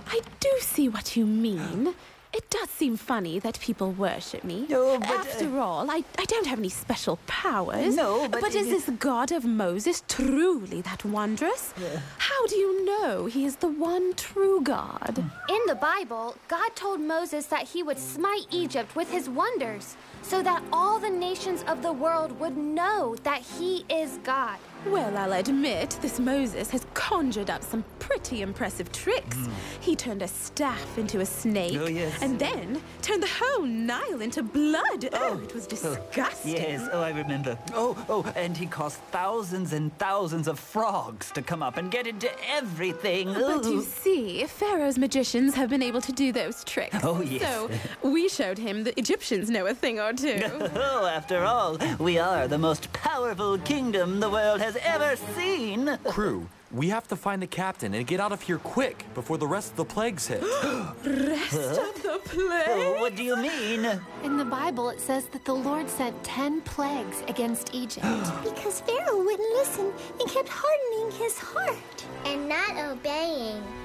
I do see what you mean. It does seem funny that people worship me. No, but... After all, I don't have any special powers. No, but... But is this God of Moses truly that wondrous? How do you know he is the one true God? In the Bible, God told Moses that he would smite Egypt with his wonders, so that all the nations of the world would know that he is God. Well, I'll admit, this Moses has conjured up some pretty impressive tricks. He turned a staff into a snake, Oh, yes. and then turned the whole Nile into blood. Oh, it was disgusting. Yes, I remember. Oh, and he caused thousands and thousands of frogs to come up and get into everything. But you see, Pharaoh's magicians have been able to do those tricks. Oh, yes. So we showed him the Egyptians know a thing or two. Oh, after all, we are the most powerful kingdom the world has ever seen. Crew, we have to find the captain and get out of here quick before the rest of the plagues hit. Rest of the plague? Oh, what do you mean? In the Bible, it says that the Lord sent 10 plagues against Egypt. Because Pharaoh wouldn't listen and kept hardening his heart. And not obeying.